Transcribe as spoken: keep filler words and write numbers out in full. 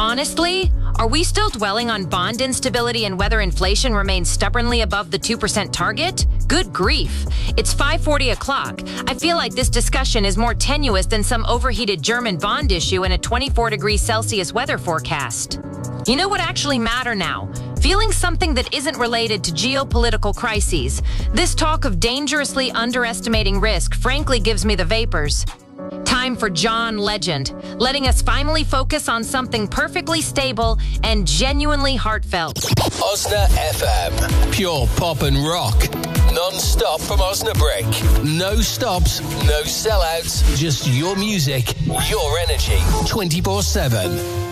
Honestly, are we still dwelling on bond instability and whether inflation remains stubbornly above the two percent target? Good grief. It's five forty o'clock. I feel like this discussion is more tenuous than some overheated German bond issue in a twenty-four degrees Celsius weather forecast. You know what actually matter now? Feeling something that isn't related to geopolitical crises. This talk of dangerously underestimating risk frankly gives me the vapors. Time for John Legend, letting us finally focus on something perfectly stable and genuinely heartfelt. Osna F M. Pure pop and rock. Non-stop from Osnabrück. No stops, no sellouts, just your music, your energy, twenty-four seven.